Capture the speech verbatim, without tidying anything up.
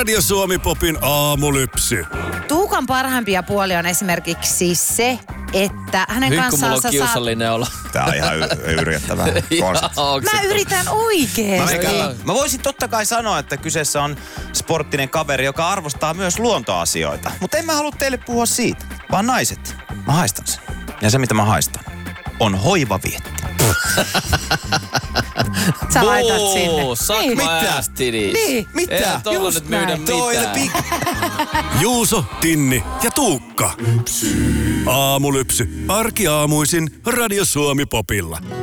Radio Suomi Popin aamulypsy. Tuukan parhaimpia puolia on esimerkiksi se, että hänen Nyt kun kanssaan mulla on sä kiusallinen saat... olo. Tää on ihan y- yrjettävää konsepti. Mä yritän oikeesti. Mä, mä voisin totta kai sanoa, että kyseessä on sporttinen kaveri, joka arvostaa myös luontoasioita. Mutta en mä halua teille puhua siitä, vaan naiset. Mä haistan sen. Ja se, mitä mä haistan, on hoivavietti. Sä laitat sinne. Suck Niin. my Mitä? ass titties. Niin. Mitä? Eihän tolla Just nyt myydä näin. Toi mitään. pik- Juuso, Tinni ja Tuukka. Aamulypsy. Arkiaamuisin Radio Suomi Popilla.